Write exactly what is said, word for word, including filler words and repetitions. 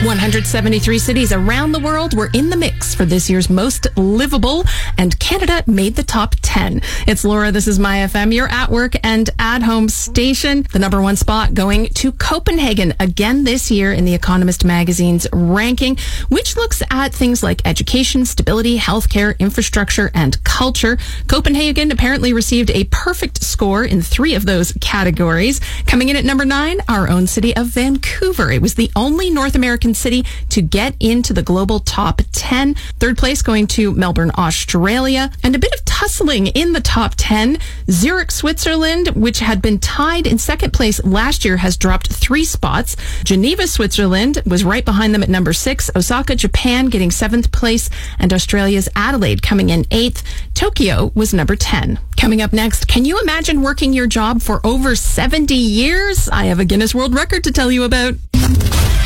one hundred seventy-three cities around the world were in the mix for this year's Most Livable, and Canada made the top ten. It's Laura, this is My F M, your at work and at home station. The number one spot going to Copenhagen again this year in The Economist magazine's ranking, which looks at things like education, stability, healthcare, infrastructure, and culture. Copenhagen apparently received a perfect score in three of those categories. Coming in at number nine, our own city of Vancouver. It was the only North American city to get into the global top ten. Third place going to Melbourne, Australia. And a bit of tussling in the top ten. Zurich, Switzerland, which had been tied in second place last year, has dropped three spots. Geneva, Switzerland was right behind them at number six. Osaka, Japan getting seventh place, and Australia's Adelaide coming in eighth. Tokyo was number ten. Coming up next, can you imagine working your job for over seventy years? I have a Guinness World Record to tell you about.